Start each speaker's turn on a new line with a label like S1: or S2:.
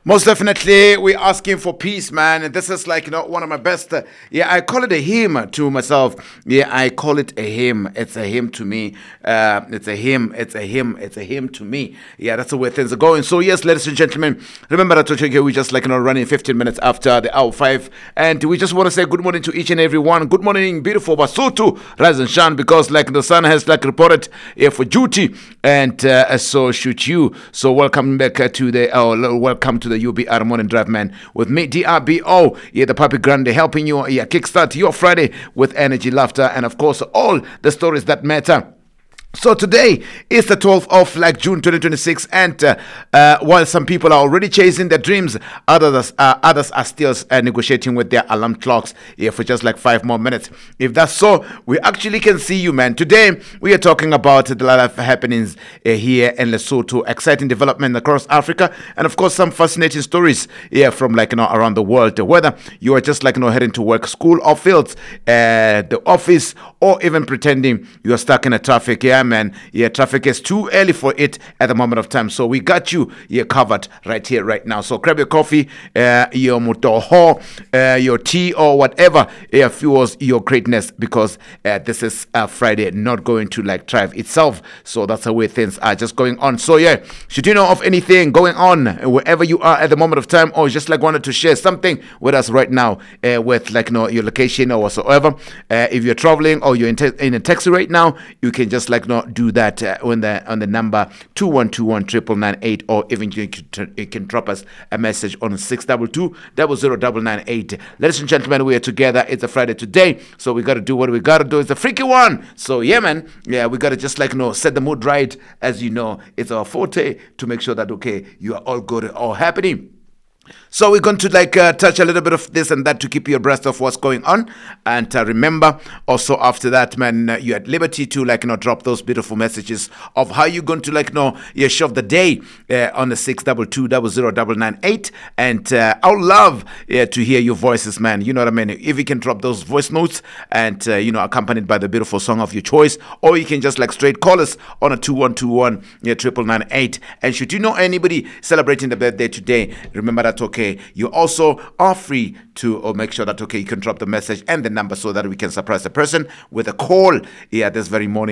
S1: Most definitely, we're asking for peace, man. And this is like, one of my best. Yeah, I call it a hymn to myself. Yeah, I call it a hymn. It's a hymn to me. It's a hymn. It's a hymn. It's a hymn to me. Yeah, that's the way things are going. So, yes, ladies and gentlemen, remember that we just like, running 15 minutes after the hour 5. And we just want to say good morning to each and every one. Good morning, beautiful Basutu, rise and shine, because like the sun has like reported here for duty. And so should you. So, welcome back welcome to the UBR Morning Drive, man, with me, DRBO, yeah, the Papi Grande, helping you, kickstart your Friday with energy, laughter, and of course, all the stories that matter. So today is the 12th of June 2026, and while some people are already chasing their dreams, others are still negotiating with their alarm clocks for just 5 more minutes. If that's so, we actually can see you, man. Today we are talking about the lot of happenings here in Lesotho, exciting development across Africa, and of course some fascinating stories from around the world. Whether you are just heading to work, school, or fields, the office, or even pretending you are stuck in a traffic. Man, traffic is too early for it at the moment of time, so we got you covered right here, right now. So grab your coffee, your motoho, your tea, or whatever fuels your greatness, because this is Friday, not going to drive itself. So that's the way things are just going on. So should you know of anything going on wherever you are at the moment of time, or just wanted to share something with us right now, with your location or whatsoever, if you're traveling or you're in a taxi right now, you can just do that on the number 2121 or even you can drop us a message on 622 Ladies and gentlemen, we are together. It's a Friday today, so we got to do what we got to do. It's a freaky one. So man, we got to just set the mood right. As you know, it's our forte to make sure that you are all good, all happening. So we're going to touch a little bit of this and that to keep you abreast of what's going on. And remember, also after that, man, you're at liberty to drop those beautiful messages of how you're going to shove the day on the 622 And I would love to hear your voices, man. You know what I mean? If you can drop those voice notes and accompanied by the beautiful song of your choice, or you can just straight call us on a 2121 And should you know anybody celebrating the birthday today, remember that you also are free to make sure that you can drop the message and the number so that we can surprise the person with a call this very morning.